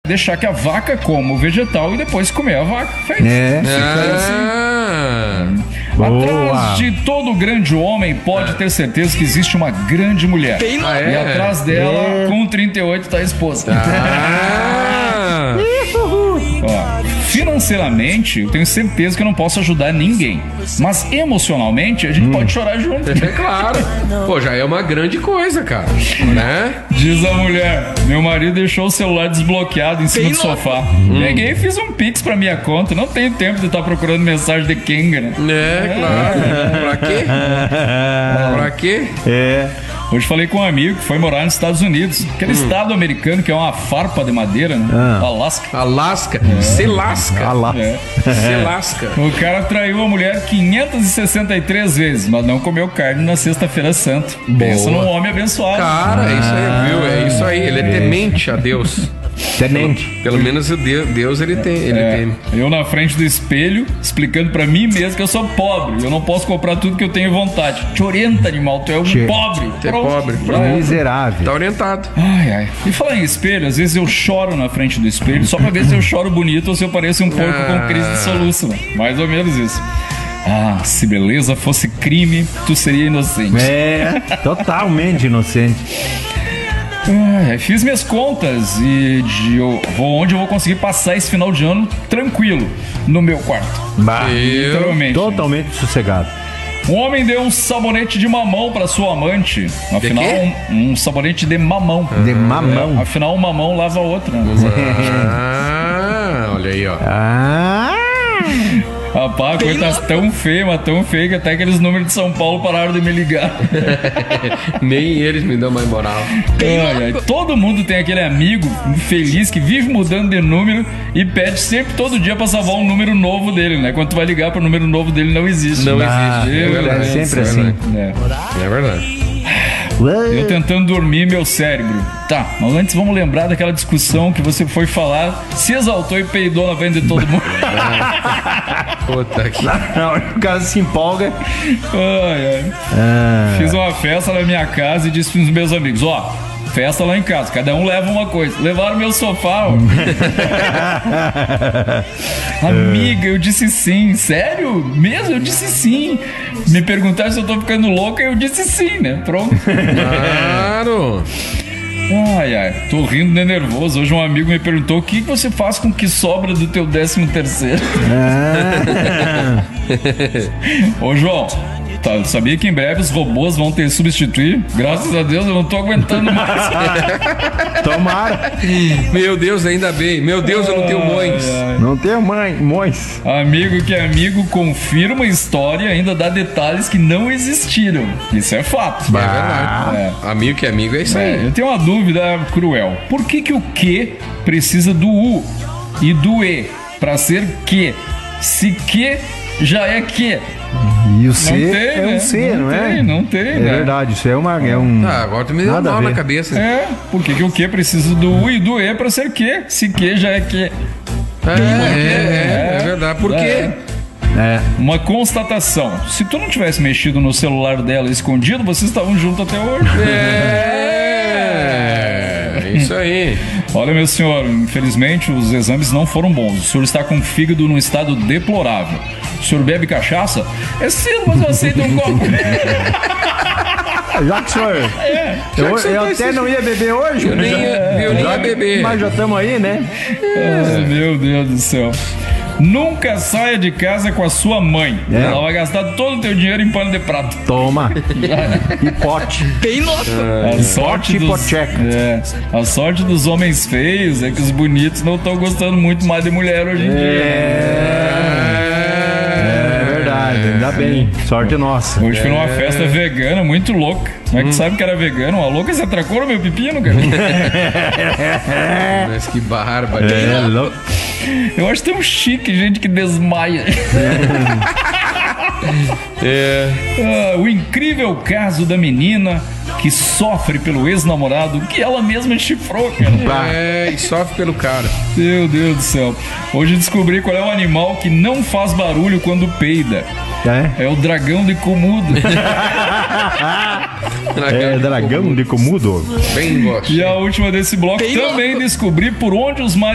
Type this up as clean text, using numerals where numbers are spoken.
deixar que a vaca coma o vegetal e depois comer a vaca. Fez. Atrás de todo grande homem, pode ter certeza que existe uma grande mulher. E atrás dela, com 38, tá a esposa. Ó, financeiramente, eu tenho certeza que eu não posso ajudar ninguém. Mas emocionalmente, a gente pode chorar junto. É claro. Pô, já é uma grande coisa, cara. Né? Diz a mulher: meu marido deixou o celular desbloqueado em cima do sofá. Peguei e fiz um pix pra minha conta. Não tenho tempo de estar procurando mensagem de Kenga, né? Claro. Pra quê? Pra quê? Hoje falei com um amigo que foi morar nos Estados Unidos. Aquele estado americano que é uma farpa de madeira, né? Alasca. Alasca. Se lasca. Se lasca. O cara traiu a mulher 563 vezes, mas não comeu carne na sexta-feira santa. Pensa num homem abençoado. Cara, é isso aí, viu? É isso aí. Ele é temente a Deus. Tenente. Pelo menos o Deus ele tem. Eu na frente do espelho, explicando pra mim mesmo que eu sou pobre. Eu não posso comprar tudo que eu tenho vontade. Te orienta, animal. Tu é um pobre. Tu é pobre. Miserável. Tá orientado. Ai. E falar em espelho, às vezes eu choro na frente do espelho só pra ver se eu choro bonito ou se eu pareço um porco com crise de soluço. Né? Mais ou menos isso. Se beleza fosse crime, tu seria inocente. Totalmente inocente. Fiz minhas contas e onde eu vou conseguir passar esse final de ano tranquilo no meu quarto. Literalmente. Totalmente sossegado. Um homem deu um sabonete de mamão pra sua amante. Afinal, um sabonete de mamão. De mamão. Afinal, um mamão lava o outro, né? Olha aí, ó. Rapaz, a coisa tá tão feia, mas tão feia que até aqueles números de São Paulo pararam de me ligar. Nem eles me dão mais moral. Todo mundo tem aquele amigo infeliz que vive mudando de número e pede sempre todo dia pra salvar um número novo dele, né? Quando tu vai ligar pro número novo dele, não existe. Não existe. É verdade, sempre assim. É verdade. Eu tentando dormir meu cérebro. Tá, mas antes vamos lembrar daquela discussão que você foi falar, se exaltou e peidou na frente de todo mundo. Puta que... O cara se empolga. Fiz uma festa na minha casa e disse pros meus amigos: festa lá em casa, cada um leva uma coisa. Levaram meu sofá, Amiga, eu disse sim. Sério? Mesmo? Eu disse sim. Me perguntaram se eu tô ficando louca, eu disse sim, né? Pronto. Claro. Tô rindo de nervoso. Hoje um amigo me perguntou: o que você faz com o que sobra do teu 13º? Ô, João, sabia que em breve os robôs vão ter que substituir? Graças a Deus, eu não tô aguentando mais. Tomara. Meu Deus, ainda bem. Meu Deus, eu não tenho mães. Não tenho mães. Amigo que é amigo confirma a história e ainda dá detalhes que não existiram. Isso é fato. É verdade. Amigo que é amigo é isso aí. Eu tenho uma dúvida cruel. Por que o que precisa do U e do E pra ser que? Se que já é que. E o C um C, não é? Não tem, né? É verdade, isso é um... agora tu me deu mal na cabeça. Por que o que precisa do U e do E pra ser que? Se que já é que. É verdade. Por quê? Uma constatação. Se tu não tivesse mexido no celular dela escondido, vocês estavam juntos até hoje. Isso aí. Olha, meu senhor, infelizmente os exames não foram bons. O senhor está com o fígado num estado deplorável. O senhor bebe cachaça? É cedo, mas eu aceito um copo. Já que o senhor... Eu até não ia beber hoje. Eu nem ia beber. Mas já estamos aí, né? Meu Deus do céu. Nunca saia de casa com a sua mãe. Ela vai gastar todo o teu dinheiro em pano de prato. Toma. E pote. Bem louco. A sorte dos homens feios é que os bonitos não estão gostando muito mais de mulher hoje em dia. Ainda bem, sorte nossa. Hoje fui numa festa vegana muito louca. Como é que sabe que era vegano? Uma louca se atracou no meu pepino, cara. Mas que bárbaro. Eu acho tão chique gente que desmaia. O incrível caso da menina que sofre pelo ex-namorado que ela mesma chifrou, cara. E sofre pelo cara. Meu Deus do céu. Hoje descobri qual é o animal que não faz barulho quando peida. É o dragão de Komodo. Dragão de Komodo. Bem gosto. E a última desse bloco também descobri por onde os